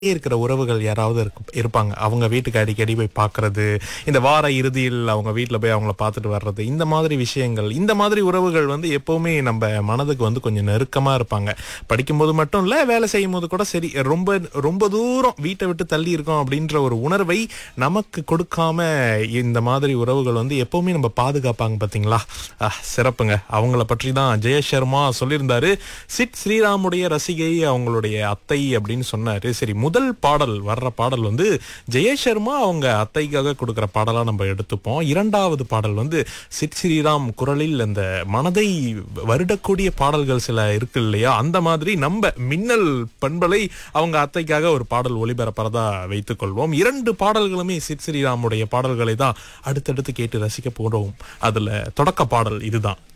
இருக்கிற உறவுகள் யாராவது இருப்பாங்க. அவங்க வீட்டுக்கு அடிக்கடி போய் பார்க்கறது, இந்த வார இறுதியில் அவங்க வீட்ல போய் அவங்கள பார்த்துட்டு வர்றது, இந்த மாதிரி விஷயங்கள், இந்த மாதிரி உறவுகள் வந்து எப்பவுமே நம்ம மனதுக்கு வந்து கொஞ்சம் நெருக்கமா இருப்பாங்க. படிக்கும்போது மட்டும் இல்ல, வேலை செய்யும்போது கூட சரி, ரொம்ப ரொம்ப தூரம் வீட்டை விட்டு தள்ளி இருக்கோம் அப்படின்ற ஒரு உணர்வை நமக்கு கொடுக்காம இந்த மாதிரி உறவுகள் வந்து எப்பவுமே நம்ம பாதுகாப்பாங்க பாத்தீங்களா? சிறப்புங்க. அவங்கள பற்றி தான் ஜெயசர்மா சொல்லியிருந்தாரு. சிட் ஸ்ரீராமுடைய ரசிகை, அவங்களுடைய அத்தை அப்படின்னு சொன்னாரு. சரி, முதல் பாடல் வர்ற பாடல் வந்து ஜெயசர்மா அவங்க அத்தைக்காக கொடுக்கிற பாடலா நம்ம எடுத்துப்போம். இரண்டாவது பாடல் வந்து சிட் ஸ்ரீராம் குரலில் அந்த மனதை வருடக்கூடிய பாடல்கள் சில இருக்கு இல்லையா, அந்த மாதிரி நம்ம மின்னல் பண்பலை அவங்க அத்தைக்காக ஒரு பாடல் ஒளிபரப்பறதா வைத்துக் கொள்வோம். இரண்டு பாடல்களுமே சிட் ஸ்ரீராமுடைய பாடல்களை தான் அடுத்தடுத்து கேட்டு ரசிக்க போறோம். அதுல தொடக்க பாடல் இதுதான்.